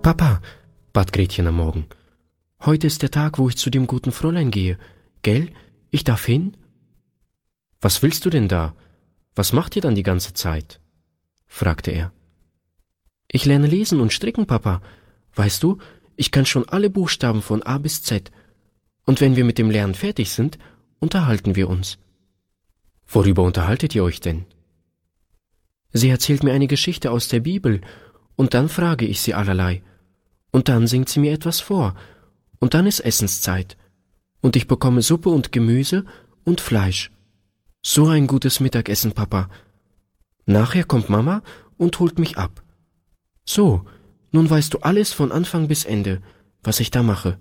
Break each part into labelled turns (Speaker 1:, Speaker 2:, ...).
Speaker 1: Papa, bat Gretchen am Morgen, heute ist der Tag, wo ich zu dem guten Fräulein gehe. Gell? Ich darf hin? Was willst du denn da? Was macht ihr dann die ganze Zeit? Fragte er. Ich lerne lesen und stricken, Papa. Weißt du, ich kann schon alle Buchstaben von A bis Z. Und wenn wir mit dem Lernen fertig sind, unterhalten wir uns. Worüber unterhaltet ihr euch denn? Sie erzählt mir eine Geschichte aus der Bibel, und dann frage ich sie allerlei. Und dann singt sie mir etwas vor, und dann ist Essenszeit. Und ich bekomme Suppe und Gemüse und Fleisch. So ein gutes Mittagessen, Papa. Nachher kommt Mama und holt mich ab. So, nun weißt du alles von Anfang bis Ende, was ich da mache.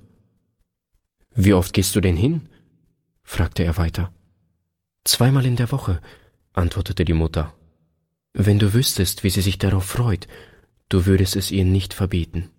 Speaker 1: Wie oft gehst du denn hin? Fragte er weiter. 2-mal in der Woche, antwortete die Mutter. Wenn du wüsstest, wie sie sich darauf freut, du würdest es ihr nicht verbieten.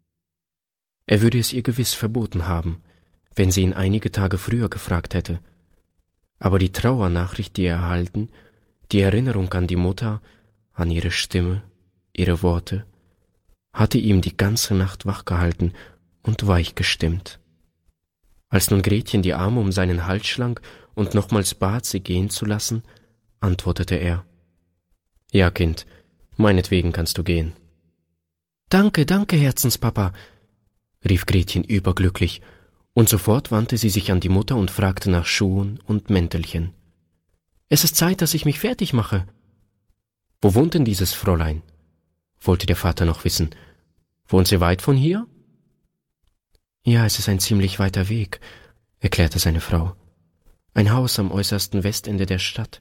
Speaker 1: Er würde es ihr gewiss verboten haben, wenn sie ihn einige Tage früher gefragt hätte. Aber die Trauernachricht, die er erhalten, die Erinnerung an die Mutter, an ihre Stimme, ihre Worte, hatte ihm die ganze Nacht wachgehalten und weich gestimmt. Als nun Gretchen die Arme um seinen Hals schlang und nochmals bat, sie gehen zu lassen, antwortete er: »Ja, Kind, meinetwegen kannst du gehen.« »Danke, danke, Herzenspapa«, rief Gretchen überglücklich, und sofort wandte sie sich an die Mutter und fragte nach Schuhen und Mäntelchen. »Es ist Zeit, dass ich mich fertig mache.« »Wo wohnt denn dieses Fräulein?« wollte der Vater noch wissen. »Wohnt sie weit von hier?« »Ja, es ist ein ziemlich weiter Weg«, erklärte seine Frau. »Ein Haus am äußersten Westende der Stadt.«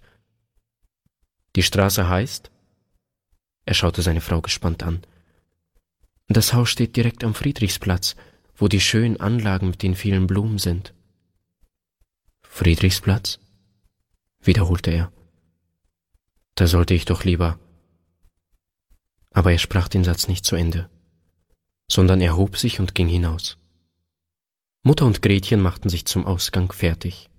Speaker 1: »Die Straße heißt?« Er schaute seine Frau gespannt an. »Das Haus steht direkt am Friedrichsplatz, wo die schönen Anlagen mit den vielen Blumen sind.« »Friedrichsplatz?« wiederholte er. »Da sollte ich doch lieber...« Aber er sprach den Satz nicht zu Ende, sondern erhob sich und ging hinaus. Mutter und Gretchen machten sich zum Ausgang fertig.